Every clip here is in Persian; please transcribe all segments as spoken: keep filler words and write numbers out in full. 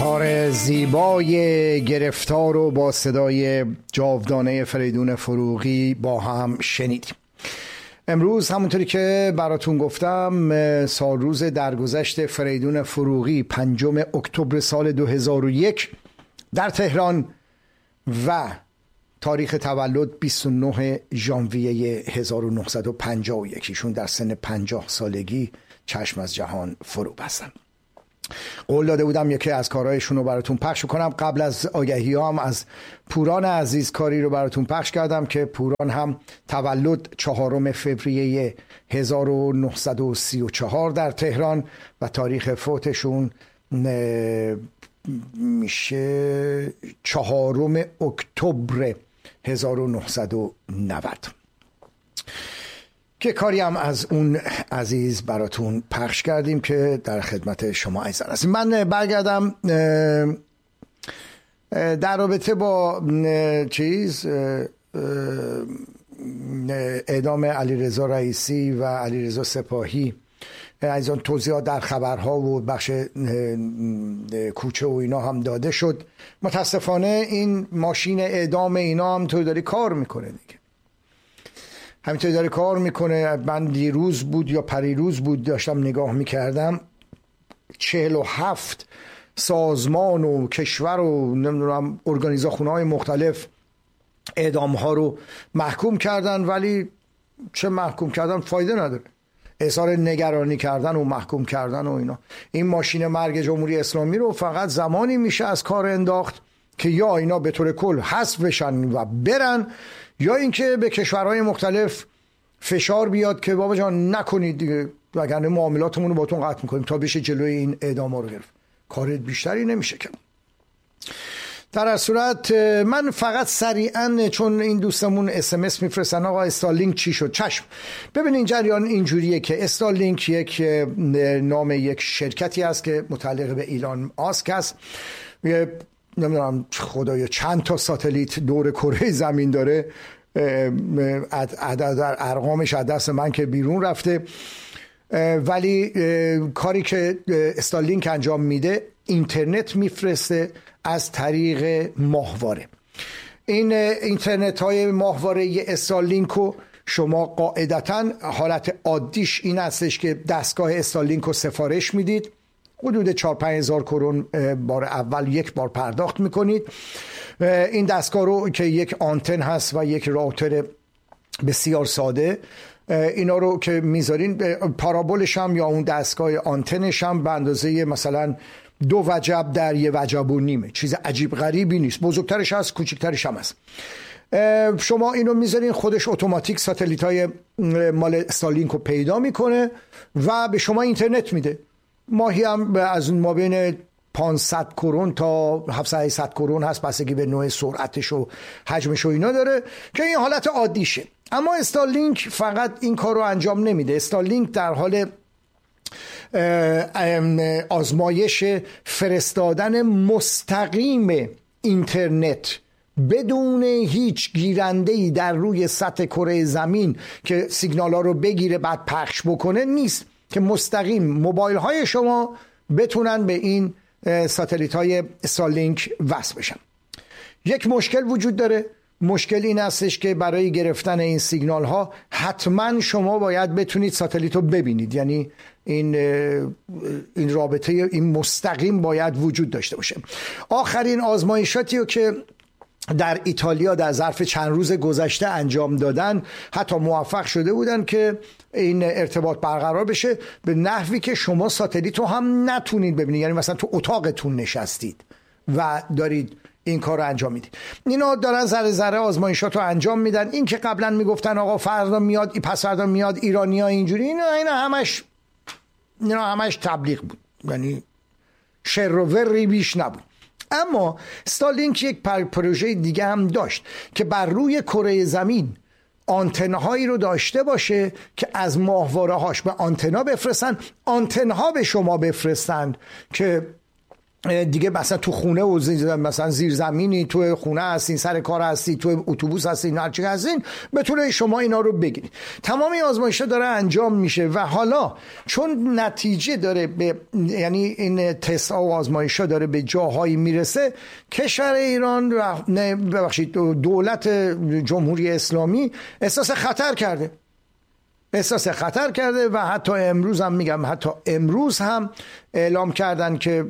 کار زیبای گرفتار رو با صدای جاودانه فریدون فروغی با هم شنیدیم. امروز همونطوری که براتون گفتم سال روز درگذشت فریدون فروغی پنجم اکتبر سال دو هزار و یک در تهران و تاریخ تولد بیست و نه ژانویه هزار و نهصد و پنجاه و یک. ایشون در سن پنجاه سالگی چشم از جهان فرو بستن. قول داده بودم یکی از کارهایشون رو براتون پخش کنم. قبل از آگهی هم از پوران عزیز کاری رو براتون پخش کردم که پوران هم تولد چهارم فوریه هزار و نهصد و سی و چهار در تهران و تاریخ فوتشون میشه چهارم اکتبر هزار و نهصد و نود که کاری هم از اون عزیز براتون پخش کردیم که در خدمت شما عزیزان هستیم. من برگردم در رابطه با چیز اعدام علیرضا رئیسی و علیرضا سپاهی عزیزان توضیحات در خبرها و بخش کوچه و اینا هم داده شد. متاسفانه این ماشین اعدام اینا هم تو داری کار میکنه دیگه، همینطوری داره کار میکنه. من دیروز بود یا پریروز بود داشتم نگاه میکردم چهل و هفت سازمان و کشور و نمیدونم ارگانیزاخونه های مختلف اعدام ها رو محکوم کردن، ولی چه محکوم کردن فایده نداره، اظهار نگرانی کردن و محکوم کردن و اینا. این ماشین مرگ جمهوری اسلامی رو فقط زمانی میشه از کار انداخت که یا اینا به طور کل حذف بشن و برن، یا اینکه به کشورهای مختلف فشار بیاد که بابا جان نکنید دیگه وگرنه معاملاتمون رو باتون قطع میکنیم تا بشه جلوی این اعدام رو گرفت. کار بیشتری نمیشه که. در از صورت من فقط سریعا چون این دوستمون اس ام اس میفرستن آقا استارلینک چی شد، چشم ببینین جریان اینجوریه که استارلینک یک نام یک شرکتی است که متعلق به ایلان ماسک است. نمیدونم خدایا چند تا ساتلیت دور کره زمین داره، عدد در ارقامش از دست من که بیرون رفته، ولی کاری که استارلینک انجام میده اینترنت میفرسته از طریق ماهواره. این اینترنت های ماهواره استارلینک رو شما قاعدتا حالت عادیش این هستش که دستگاه استارلینک رو سفارش میدید، حدود چهار پنج هزار کرون بار اول یک بار پرداخت میکنید. این دستگاه رو که یک آنتن هست و یک راوتر بسیار ساده، اینا رو که میذارین پارابولش هم یا اون دستگاه آنتنش هم به اندازه مثلا دو وجب در یه وجب و نیمه، چیز عجیب غریبی نیست، بزرگترش هست کوچکترش هم هست. شما اینو میذارین خودش اتوماتیک ساتلیت های مال استارلینک رو پیدا میکنه و به شما اینترنت میده. ماهی هم از ما بین پانصد کرون تا هفتصد هشتصد کرون هست، بستگی به نوع سرعتش و حجمش و اینا داره که این حالت عادیشه. اما استارلینک فقط این کار رو انجام نمیده. استارلینک در حال آزمایش فرستادن مستقیم اینترنت بدون هیچ گیرنده‌ای در روی سطح کره زمین که سیگنال ها رو بگیره بعد پخش بکنه نیست، که مستقیم موبایل های شما بتونن به این ساتلیت های استارلینک وصل بشن. یک مشکل وجود داره. مشکل این هستش که برای گرفتن این سیگنال ها حتما شما باید بتونید ساتلیت رو ببینید، یعنی این این رابطه این مستقیم باید وجود داشته باشه. آخرین آزمایشاتی رو که در ایتالیا در ظرف چند روز گذشته انجام دادن حتی موفق شده بودن که این ارتباط برقرار بشه به نحوی که شما ساتلیت رو هم نتونید ببینید، یعنی مثلا تو اتاقتون نشستید و دارید این کار رو انجام میدید. اینا دارن ذره ذره آزمایشات رو انجام میدن. این که قبلا میگفتن آقا فردا میاد پس فردا میاد ایرانی‌ها اینجوری، اینا اینا همش اینا همش تبلیغ بود، یعنی شر و وری بیش نبود. اما استارلینک یک پروژه دیگه هم داشت که بر روی کره زمین آنتن‌هایی رو داشته باشه که از ماهواره‌هاش به آنتنا بفرستن، آنتن‌ها به شما بفرستند که دیگه مثلا تو خونه و زیر مثلا زیر زمینی، تو خونه هستین، سر کار هستی، تو اتوبوس هستین، هر چی هستین، بتونه شما اینا رو بگیرید. تمام این آزمایش‌ها داره انجام میشه و حالا چون نتیجه داره به، یعنی این تست ها و آزمایش‌ها داره به جاهایی میرسه، کشور ایران و نه ببخشید دولت جمهوری اسلامی احساس خطر کرده احساس خطر کرده و حتی امروز هم میگم حتی امروز هم اعلام کردن که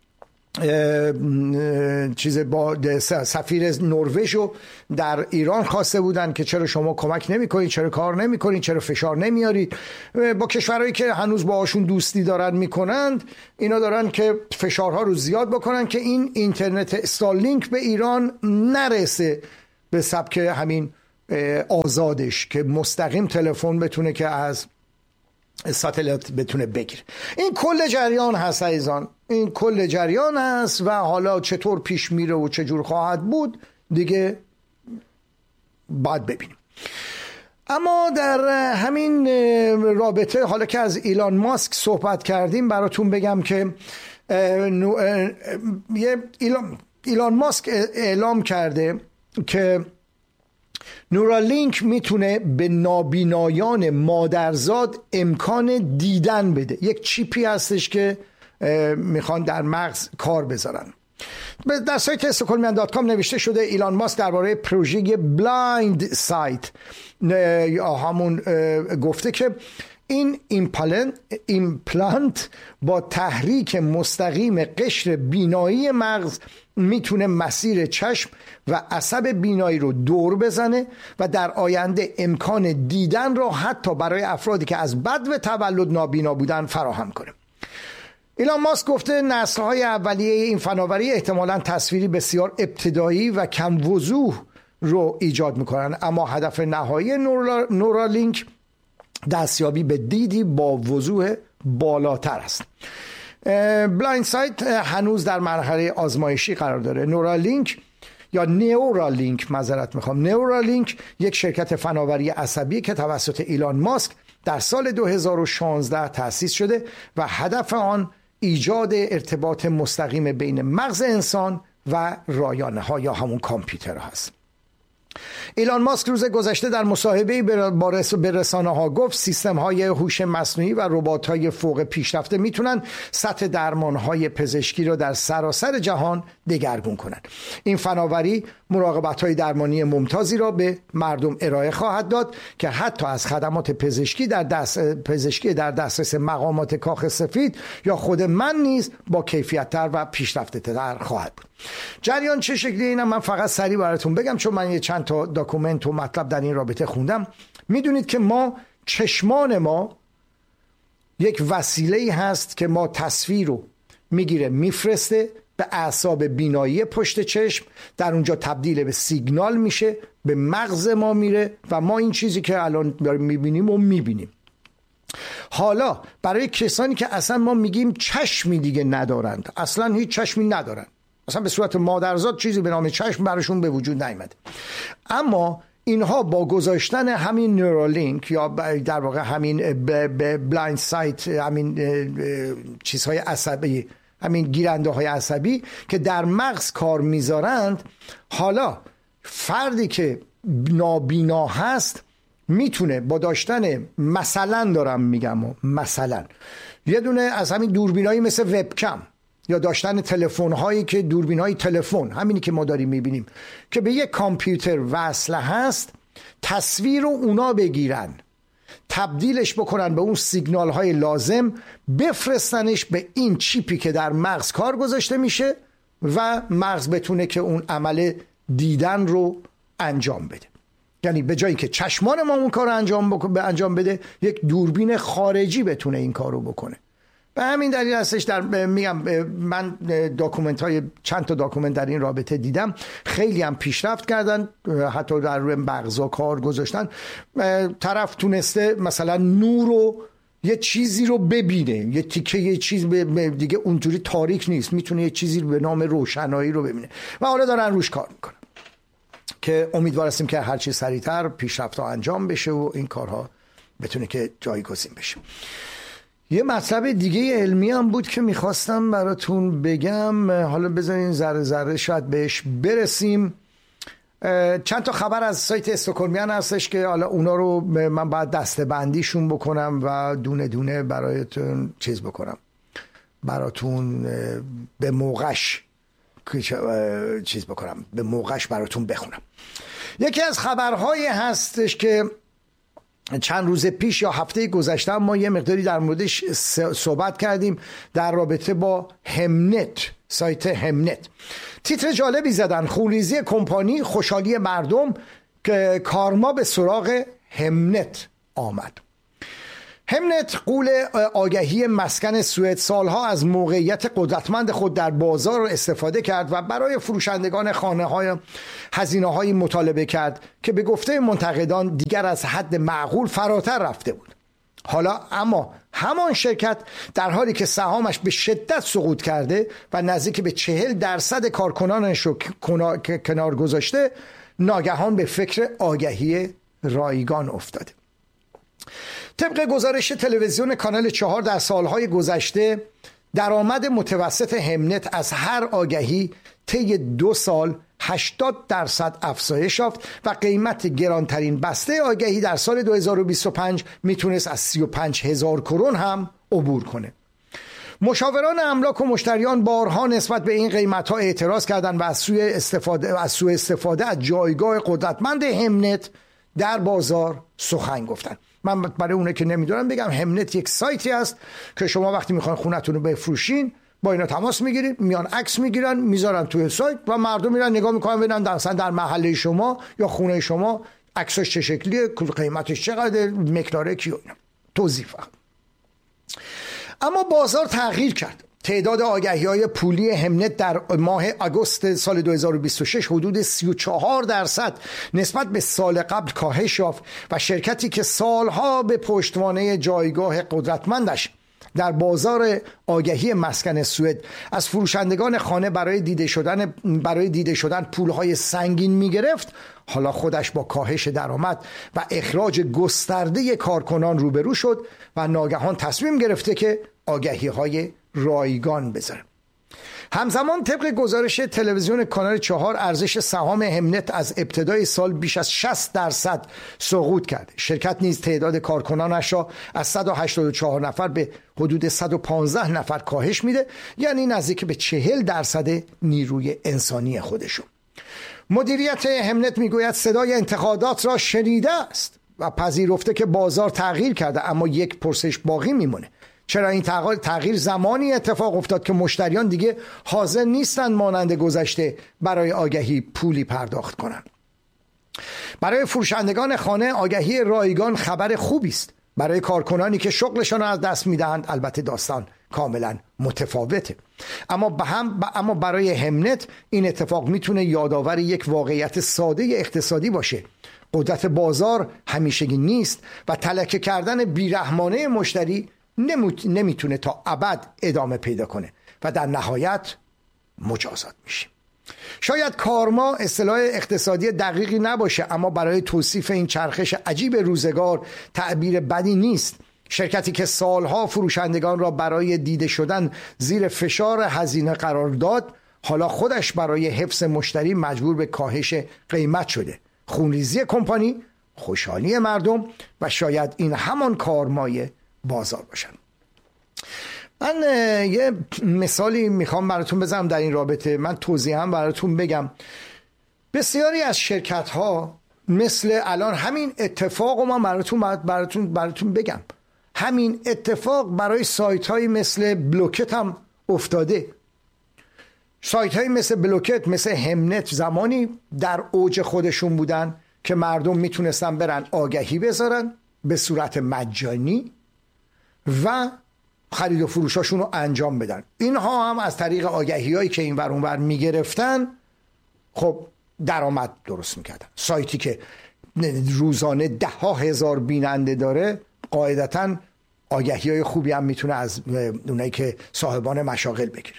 چیز با سفیر نروژ رو در ایران خواسته بودن که چرا شما کمک نمی کنید، چرا کار نمی کنید، چرا فشار نمیارید. با کشورهایی که هنوز باهاشون دوستی دارن میکنند، اینا دارن که فشارها رو زیاد بکنن که این اینترنت استارلینک به ایران نرسه به سبک همین آزادش، که مستقیم تلفن بتونه که از ساتلایت بتونه بگیره. این کل جریان هست عزیزان، این کل جریان هست و حالا چطور پیش میره و چجور خواهد بود دیگه باید ببینیم. اما در همین رابطه حالا که از ایلان ماسک صحبت کردیم، براتون بگم که ایلان, ایلان ماسک اعلام کرده که نورالینک میتونه به نابینایان مادرزاد امکان دیدن بده. یک چیپی هستش که میخوان در مغز کار بذارن. در سایت استکهلمیان دات کام نوشته شده ایلان ماسک درباره پروژه بلایند سایت یا همون گفته که این ایمپلانت با تحریک مستقیم قشر بینایی مغز میتونه مسیر چشم و عصب بینایی رو دور بزنه و در آینده امکان دیدن رو حتی برای افرادی که از بدو تولد نابینا بودن فراهم کنه. ایلان ماسک گفته نسل‌های اولیه این فناوری احتمالاً تصویری بسیار ابتدایی و کم وضوح رو ایجاد میکنن، اما هدف نهایی نورالینک دستیابی به دیدی با وضوح بالاتر است. بلایند سایت هنوز در مرحله آزمایشی قرار داره. نورالینک یا نیورالینک معذرت میخوام نیورالینک یک شرکت فناوری عصبی که توسط ایلان ماسک در سال دو هزار و شانزده تأسیس شده و هدف آن ایجاد ارتباط مستقیم بین مغز انسان و رایانه ها یا همون کامپیوتر هست. ایلان ماسک روز گذشته در مصاحبه‌ای به رسانه ها گفت سیستم های هوش مصنوعی و ربات های فوق پیشرفته میتونن سطح درمان های پزشکی رو در سراسر جهان دگرگون کنند. این فناوری مراقبت های درمانی ممتازی را به مردم ارائه خواهد داد که حتی از خدمات پزشکی در دست پزشکی در دسترس مقامات کاخ سفید یا خود من نیز با کیفیت تر و پیشرفته تر خواهد بود. جریان چه شکلی؟ اینم من فقط سریع براتون بگم چون من یه چند تا داکومنت و مطلب در این رابطه خوندم. میدونید که ما چشمان ما یک وسیله‌ای هست که ما تصویر رو میگیره میفرسته به اعصاب بینایی پشت چشم، در اونجا تبدیل به سیگنال میشه، به مغز ما میره و ما این چیزی که الان داریم میبینیم و میبینیم. حالا برای کسانی که اصلا ما میگیم چشمی دیگه ندارند، اصلا هیچ چشمی ندارند، اصلا به صورت مادرزاد چیزی به نام چشم براشون به وجود نیامده، اما اینها با گذاشتن همین نورالینک یا در واقع همین بلایند سایت، همین چیزهای عصبی، همین گیرنده های عصبی که در مغز کار میذارند، حالا فردی که نابینا هست میتونه با داشتن مثلا دارم میگم مثلا یه دونه از همین دوربینایی مثل وبکم یا داشتن تلفن هایی که دوربین های تلفن همینی که ما داریم میبینیم که به یک کامپیوتر وصل هست، تصویر رو اونا بگیرن، تبدیلش بکنن به اون سیگنال های لازم، بفرستنش به این چیپی که در مغز کار گذاشته میشه و مغز بتونه که اون عمل دیدن رو انجام بده. یعنی به جایی که چشمان ما اون کار رو انجام بکنه انجام بده، یک دوربین خارجی بتونه این کار رو بکنه. به همین دلیل هستش در میگم من داکومنت های چند تا داکومنت در این رابطه دیدم، خیلی هم پیشرفت کردن، حتی در روی مغزا کار گذاشتن، طرف تونسته مثلا نور رو یه چیزی رو ببینه، یه تیکه یه چیز دیگه اونجوری تاریک نیست، میتونه یه چیزی به نام روشنایی رو ببینه و حالا دارن روش کار میکنن که امیدوار هستیم که هر چی سریعتر پیشرفت ها انجام بشه و این کارها بتونه که جایگزین بشه. یه مطلب دیگه علمی هم بود که میخواستم براتون بگم، حالا بذارین ذره ذره شاید بهش برسیم. چند تا خبر از سایت استکهلمیان هستش که حالا اونا رو من باید دسته بندیشون بکنم و دونه دونه برایتون چیز بکنم، براتون به موقعش چیز بکنم، به موقعش براتون بخونم. یکی از خبرهایی هستش که چند روز پیش یا هفته گذشته ما یه مقداری در موردش صحبت کردیم در رابطه با همنت، سایت همنت. تیتر جالبی زدن: خونریزی کمپانی، خوشحالی مردم، که کارما به سراغ همنت آمد. همنت غول آگهی مسکن سوئد سالها از موقعیت قدرتمند خود در بازار استفاده کرد و برای فروشندگان خانه‌های هزینه‌های مطالبه کرد که به گفته منتقدان دیگر از حد معقول فراتر رفته بود. حالا اما همان شرکت در حالی که سهامش به شدت سقوط کرده و نزدیک به چهل درصد کارکنانش رو کنار گذاشته، ناگهان به فکر آگهی رایگان افتاده. طبق گزارش تلویزیون کانال چهار در سالهای گذشته درآمد متوسط همنت از هر آگهی طی دو سال هشتاد درصد افزایش یافت و قیمت گرانترین بسته آگهی در سال دو هزار و بیست و پنج میتونست از سی و پنج هزار کرون هم عبور کنه. مشاوران املاک و مشتریان بارها نسبت به این قیمت‌ها اعتراض کردند و از سوء استفاده از سوء استفاده از جایگاه قدرتمند همنت در بازار سخن گفتند. من برای اونه که نمیدونم بگم همنت یک سایتی است که شما وقتی میخواین خونتون رو بفروشین با اینا تماس میگیرین، میان عکس میگیرن میذارن توی سایت و مردم میرن نگاه میکنن ببینن مثلا در محله شما یا خونه شما عکسش چه شکلیه، قیمتش چقدر، مقدار کی و اینا. توضیح فقط. اما بازار تغییر کرد. تعداد آگهی‌های پولی همنت در ماه آگوست سال دو هزار و بیست و شش حدود سی و چهار درصد نسبت به سال قبل کاهش یافت و شرکتی که سالها به پشتوانه جایگاه قدرتمندش در بازار آگهی مسکن سوئد از فروشندگان خانه برای دیده شدن برای دیده شدن پولهای سنگین می‌گرفت، حالا خودش با کاهش درآمد و اخراج گسترده کارکنان روبرو شد و ناگهان تصمیم گرفته که آگهی‌های رایگان بذاره. همزمان طبق گزارش تلویزیون کانال چهار ارزش سهام همنت از ابتدای سال بیش از شصت درصد سقوط کرده. شرکت نیز تعداد کارکنانش را از صد و هشتاد و چهار نفر به حدود صد و پانزده نفر کاهش میده، یعنی نزدیک به چهل درصد نیروی انسانی خودشون. مدیریت همنت میگوید صدای انتقادات را شنیده است و پذیرفته که بازار تغییر کرده، اما یک پرسش باقی میمونه: چرا این تغییر زمانی اتفاق افتاد که مشتریان دیگه حاضر نیستند مانند گذشته برای آگهی پولی پرداخت کنند؟ برای فروشندگان خانه آگهی رایگان خبر خوبی است. برای کارکنانی که شغلشان را از دست میدهند البته داستان کاملا متفاوته. اما به هم اما برای همنت این اتفاق میتونه یادآور یک واقعیت ساده اقتصادی باشه: قدرت بازار همیشگی نیست و تلکه کردن بیرحمانه مشتری نمیتونه تا ابد ادامه پیدا کنه و در نهایت مجازات میشه. شاید کارما اصطلاح اقتصادی دقیقی نباشه، اما برای توصیف این چرخش عجیب روزگار تعبیر بدی نیست. شرکتی که سالها فروشندگان را برای دیده شدن زیر فشار هزینه قرار داد، حالا خودش برای حفظ مشتری مجبور به کاهش قیمت شده. خونریزی کمپانی، خوشحالی مردم و شاید این همان کارمای بازار باشن. من یه مثالی میخوام براتون بزنم در این رابطه. من توضیح هم براتون بگم. بسیاری از شرکت ها مثل الان همین اتفاق رو من براتون براتون براتون بگم. همین اتفاق برای سایت های مثل بلوکت هم افتاده. سایت های مثل بلوکت، مثل همنت زمانی در اوج خودشون بودن که مردم میتونستن برن آگهی بذارن به صورت مجانی و خرید و فروشاشون رو انجام بدن. اینها هم از طریق آگهی هایی که این ور اون ور میگرفتن خب درآمد درست میکردن. سایتی که روزانه ده ها هزار بیننده داره قاعدتاً آگهی های خوبی هم میتونه از اونایی که صاحبان مشاغل بگیره.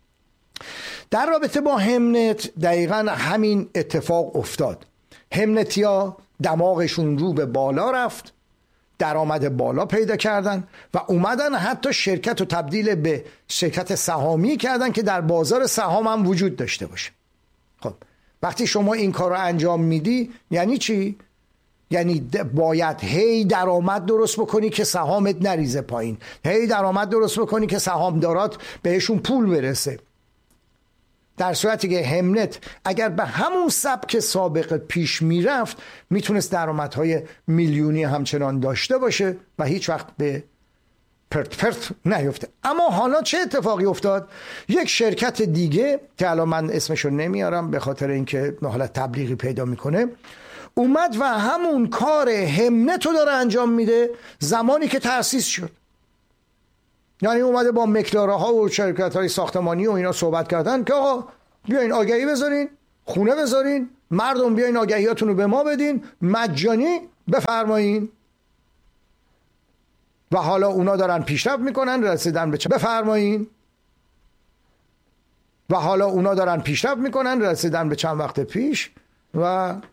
در رابطه با همنت دقیقاً همین اتفاق افتاد. همنتیا دماغشون رو به بالا رفت درآمد بالا پیدا کردن و اومدن حتی شرکت رو تبدیل به شرکت سهامی کردن که در بازار سهام هم وجود داشته باشه. خب وقتی شما این کار رو انجام میدی یعنی چی؟ یعنی باید هی درآمد درست بکنی که سهامت نریزه پایین، هی درآمد درست بکنی که سهامدارات بهشون پول برسه. در صورتی که همنت اگر به همون سبک سابق پیش میرفت میتونست درآمدهای میلیونی همچنان داشته باشه و هیچ وقت به پرت پرت نیفته. اما حالا چه اتفاقی افتاد؟ یک شرکت دیگه که الان من اسمشو نمیارم به خاطر اینکه حالا تبلیغی پیدا میکنه، اومد و همون کار همنت رو داره انجام میده زمانی که تأسیس شد. یعنی اومده با مکلارها و شرکت های ساختمانی و اینا صحبت کردن که آقا بیاین آگهی بذارین، خونه بذارین، مردم بیاین آگهیاتون رو به ما بدین، مجانی بفرمایین. و حالا اونا دارن پیشرفت میکنن، رسیدن به چه بفرمایین. و حالا اونا دارن پیشرفت میکنن، رسیدن به چند وقت پیش و